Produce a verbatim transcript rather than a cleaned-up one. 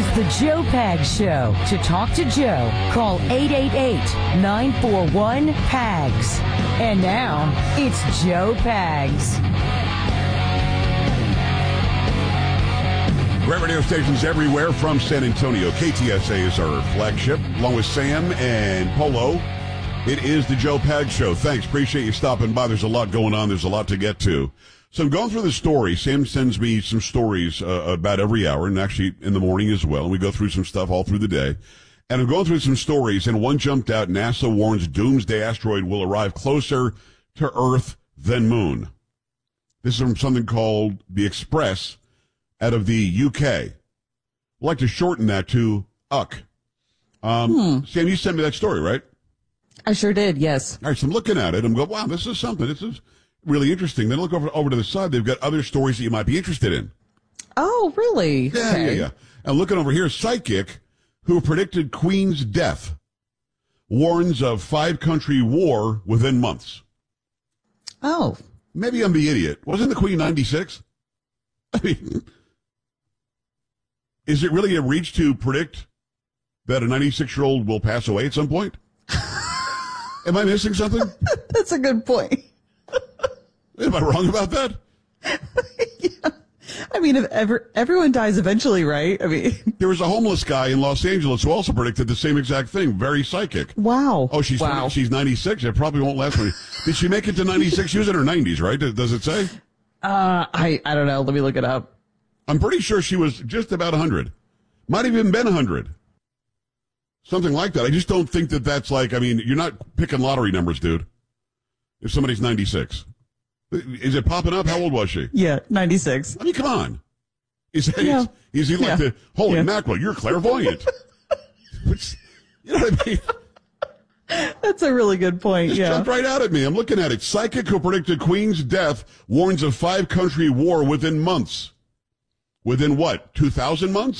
is the Joe Pags Show. To talk to Joe, call eight eight eight, nine four one, P A G S. And now, it's Joe Pags. Great radio stations everywhere from San Antonio. K T S A is our flagship, along with Sam and Polo. It is the Joe Pags Show. Thanks. Appreciate you stopping by. There's a lot going on. There's a lot to get to. So I'm going through the story. Sam sends me some stories uh, about every hour, and actually in the morning as well. We go through some stuff all through the day. And I'm going through some stories, and one jumped out. NASA warns doomsday asteroid will arrive closer to Earth than Moon. This is from something called The Express out of the U K. I'd like to shorten that to U K. Um, hmm. Sam, you sent me that story, right? I sure did, yes. All right, so I'm looking at it. I'm going, wow, this is something. This is really interesting. Then I look over, over to the side. They've got other stories that you might be interested in. Oh, really? Yeah, okay. yeah, yeah. And looking over here, psychic who predicted Queen's death warns of five-country war within months. Oh. Maybe I'm the idiot. Wasn't the Queen ninety-six? I mean, is it really a reach to predict that a ninety-six-year-old will pass away at some point? Am I missing something? That's a good point. Am I wrong about that? Yeah. I mean, if ever, everyone dies eventually, right? I mean, there was a homeless guy in Los Angeles who also predicted the same exact thing. Very psychic. Wow. Oh, she's wow. she's ninety-six. It probably won't last long. Did she make it to ninety-six? She was in her nineties, right? Does it say? Uh, I I don't know. Let me look it up. I'm pretty sure she was just about one hundred. Might have even been one hundred. Something like that. I just don't think that that's like, I mean, you're not picking lottery numbers, dude. If somebody's ninety-six. Is it popping up? How old was she? Yeah, ninety-six. I mean, come on. Is, that, yeah. is, is he like yeah. the, holy yeah. mackerel, you're clairvoyant. Which, you know what I mean? That's a really good point, Just yeah. jumped right out at me. I'm looking at it. Psychic who predicted Queen's death warns of five-country war within months. Within what, two thousand months?